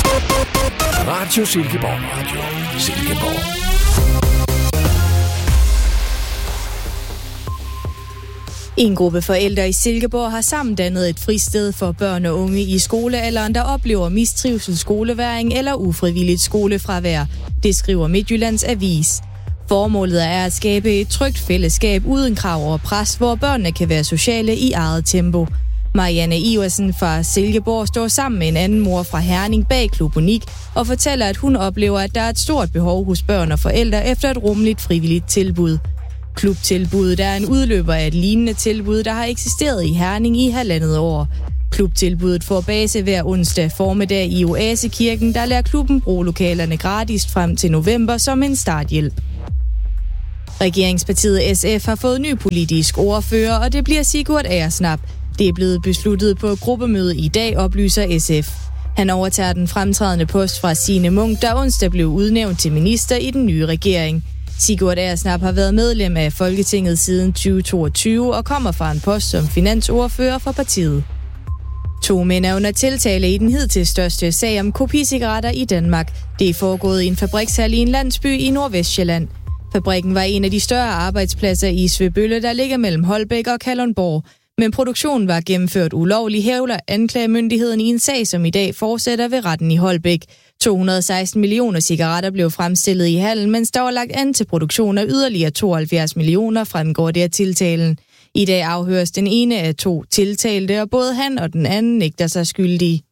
Radio Silkeborg. Radio Silkeborg. En gruppe forældre i Silkeborg har sammen dannet et fristed for børn og unge i skolealderen, der oplever mistrivsel, skoleværing eller ufrivilligt skolefravær. Det skriver Midtjyllands Avis. Formålet er at skabe et trygt fællesskab uden krav og pres, hvor børnene kan være sociale i eget tempo. Marianne Iversen fra Silkeborg står sammen med en anden mor fra Herning bag Klub Unik og fortæller, at hun oplever, at der er et stort behov hos børn og forældre efter et rummeligt frivilligt tilbud. Klubtilbuddet er en udløber af et lignende tilbud, der har eksisteret i Herning i 1,5 år. Klubtilbuddet får base hver onsdag formiddag i Oasekirken, der lader klubben bruge lokalerne gratis frem til november som en starthjælp. Regeringspartiet SF har fået ny politisk ordfører, og det bliver Sigurd Agersnap. Det er blevet besluttet på gruppemøde i dag, oplyser SF. Han overtager den fremtrædende post fra Signe Munk, der onsdag blev udnævnt til minister i den nye regering. Sigurd Agersnap har været medlem af Folketinget siden 2022 og kommer fra en post som finansordfører for partiet. 2 mænd er under tiltale i den hidtil største sag om kopicigaretter i Danmark. Det er foregået i en fabrikshal i en landsby i Nordvestsjælland. Fabrikken var en af de større arbejdspladser i Svebølle, der ligger mellem Holbæk og Kalundborg. Men produktionen var gennemført ulovlig, hævder anklagemyndigheden i en sag, som i dag fortsætter ved retten i Holbæk. 216 millioner cigaretter blev fremstillet i hallen, mens der var lagt an til produktion af yderligere 72 millioner, fremgår det af tiltalen. I dag afhøres den ene af 2 tiltalte, og både han og den anden nægter sig skyldige.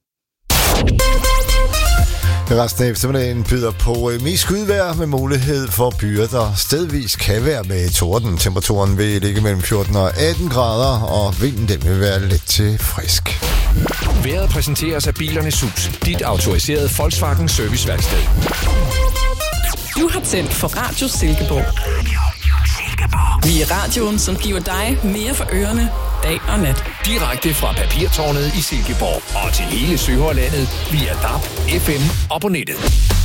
Resten af eftermiddagen byder på mest skydvejr med mulighed for byer, der stedvis kan være med torden. Temperaturen vil ligge mellem 14 og 18 grader, og vinden den vil være let til frisk. Vejret præsenteres af Bilernes Hus, dit autoriserede Volkswagen serviceværksted. Du har tændt for Radio Silkeborg. Vi er radioen, som giver dig mere for ørerne, dag og nat. Direkte fra Papirtårnet i Silkeborg og til hele Søhårlandet via DAB, FM og på nettet.